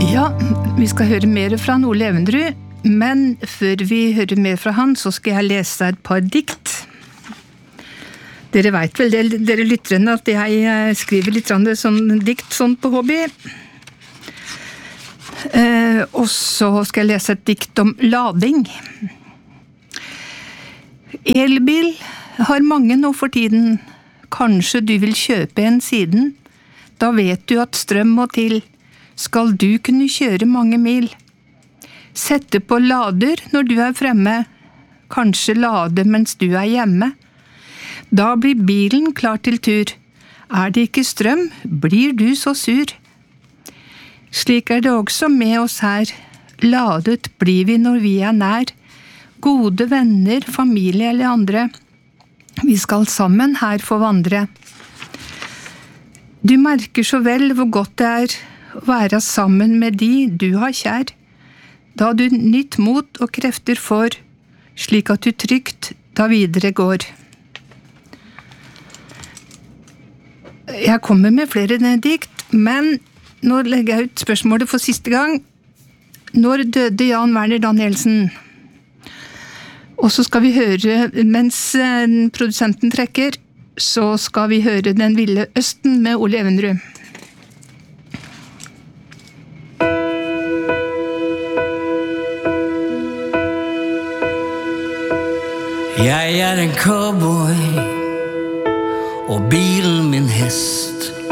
Ja, vi skal høre mer fra Ole Evenrud, men før vi hører mer fra han, så skal jeg lese et par dikt. Dere vet vel, dere lytterne, at jeg skriver litt sånn dikt sånn på hobby. Og så skal jeg lese et dikt om lading. Elbil har mange nå for tiden. Kanskje du vil kjøpe en siden. Da vet du at strøm må til. Skal du kunne kjøre mange mil. Sette på lader når du er fremme. Kanskje lade mens du er hjemme. Da blir bilen klar til tur. Er det ikke strøm, blir du så sur. Slik er det også med oss her. Ladet blir vi når vi er nær. Gode venner, familie eller andre. Vi skal sammen her få vandre. Du merker så vel hvor godt det er å være sammen med de du har kjær. Da du nytt mot og krefter får, slik at du trygt da videre går. Jeg kommer med flere dikt, men nå legger jeg ut spørsmålet for siste gang. Når døde Jan Werner Danielsen? Og så skal vi høre, mens produsenten trekker, så skal vi høre Den ville Østen med Ole Evenrud. Jeg en cowboy og bilen min hest.